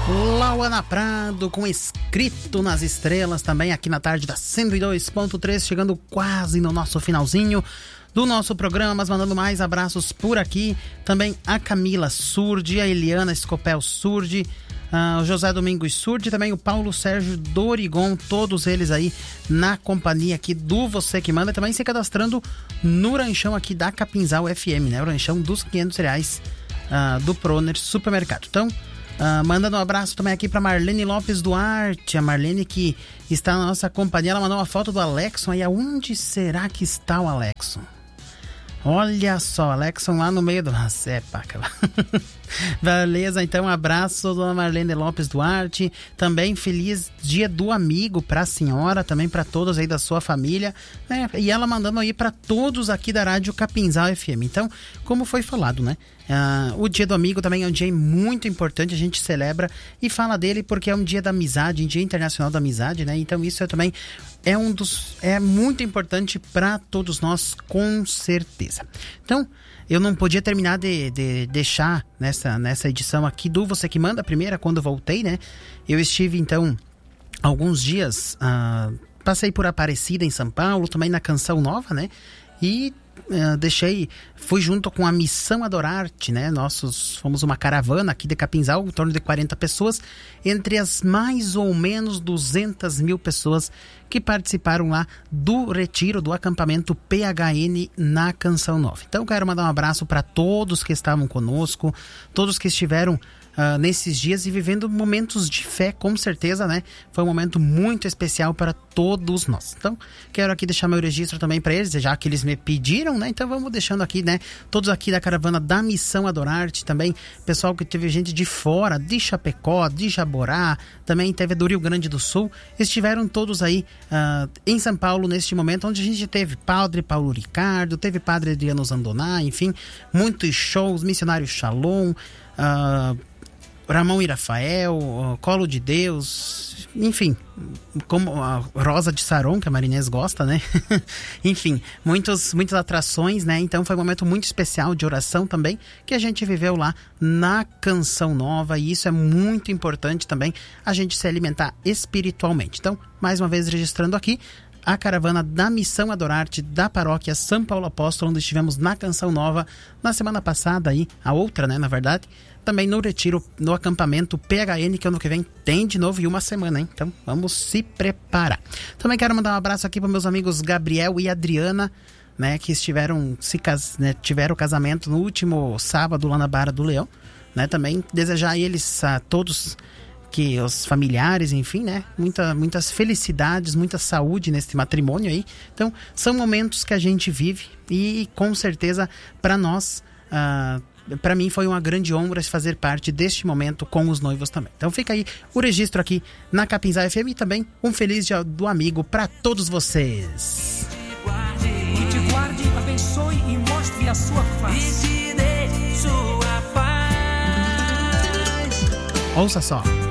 Lauana Prado com Escrito nas Estrelas, também aqui na tarde da 102.3, chegando quase no nosso finalzinho do nosso programa, mas mandando mais abraços por aqui. Também a Camila Surdi, a Eliana Escopel Surdi, o José Domingos Surdi, também o Paulo Sérgio Dorigon, todos eles aí na companhia aqui do Você Que Manda, também se cadastrando no ranchão aqui da Capinzal FM, né? O ranchão dos R$500 do Proner Supermercado. Então, mandando um abraço também aqui para Marlene Lopes Duarte, a Marlene que está na nossa companhia. Ela mandou uma foto do Alexson aí. Aonde será que está o Alexson? Olha só, Alexson lá no meio do... Beleza, então um abraço, dona Marlene Lopes Duarte. Também feliz dia do amigo pra senhora, também pra todos aí da sua família, né? E ela mandando aí pra todos aqui da Rádio Capinzal FM. Então, como foi falado, né? O dia do amigo também é um dia muito importante, a gente celebra e fala dele porque é um dia da amizade, um dia internacional da amizade, né? Então isso também é muito importante para todos nós, com certeza. Então, eu não podia terminar de deixar nessa edição aqui do Você Que Manda, a primeira, quando voltei, né? Eu estive, então, alguns dias, passei por Aparecida, em São Paulo, também na Canção Nova, né? E fui junto com a Missão Adorarte, né? Fomos uma caravana aqui de Capinzal, em torno de 40 pessoas, entre as mais ou menos 200 mil pessoas que participaram lá do retiro, do acampamento PHN na Canção Nova. Então quero mandar um abraço para todos que estavam conosco, todos que estiveram nesses dias e vivendo momentos de fé, com certeza, né? Foi um momento muito especial para todos nós. Então, quero aqui deixar meu registro também para eles, já que eles me pediram, né? Então, vamos deixando aqui, né? Todos aqui da caravana da Missão Adorarte, também pessoal que teve gente de fora, de Chapecó, de Jaborá, também teve do Rio Grande do Sul, estiveram todos aí em São Paulo neste momento, onde a gente teve Padre Paulo Ricardo, teve Padre Adriano Zandoná, enfim, muitos shows, Missionário Shalom, Ramon e Rafael, Colo de Deus, enfim, como a Rosa de Saron, que a Marinês gosta, né? Enfim, muitas atrações, né? Então foi um momento muito especial de oração também, que a gente viveu lá na Canção Nova, e isso é muito importante também, a gente se alimentar espiritualmente. Então, mais uma vez registrando aqui, a caravana da Missão Adorarte da Paróquia São Paulo Apóstolo, onde estivemos na Canção Nova na semana passada aí, a outra, né, na verdade, também no retiro, no acampamento PHN, que ano que vem tem de novo, e uma semana, hein? Então vamos se preparar. Também quero mandar um abraço aqui para meus amigos Gabriel e Adriana, né, que tiveram casamento no último sábado lá na Barra do Leão, né? Também desejar a eles, a todos, que os familiares, enfim, né? Muitas felicidades, muita saúde nesse matrimônio aí. Então, são momentos que a gente vive e com certeza para nós, para mim foi uma grande honra fazer parte deste momento com os noivos também. Então fica aí o registro aqui na Capinzal FM e também um feliz dia do amigo para todos vocês. Te guarde, abençoe e mostre a sua face. E te dê sua paz. Ouça só.